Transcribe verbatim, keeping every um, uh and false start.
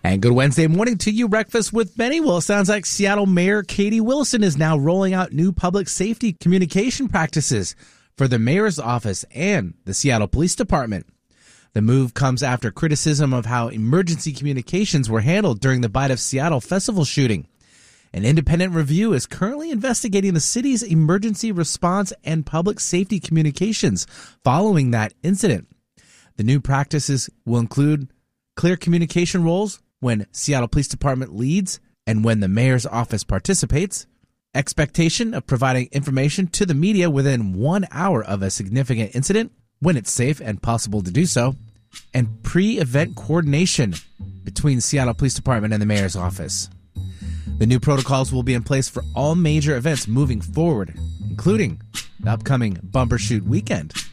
And good Wednesday morning to you. Breakfast with Benny. Well, it sounds like Seattle Mayor Katie Wilson is now rolling out new public safety communication practices for the mayor's office and the Seattle Police Department. The move comes after criticism of how emergency communications were handled during the Bite of Seattle festival shooting. An independent review is currently investigating the city's emergency response and public safety communications following that incident. The new practices will include clear communication roles when Seattle Police Department leads and when the mayor's office participates, expectation of providing information to the media within one hour of a significant incident when it's safe and possible to do so, and pre-event coordination between Seattle Police Department and the mayor's office. The new protocols will be in place for all major events moving forward, including the upcoming Bumbershoot weekend.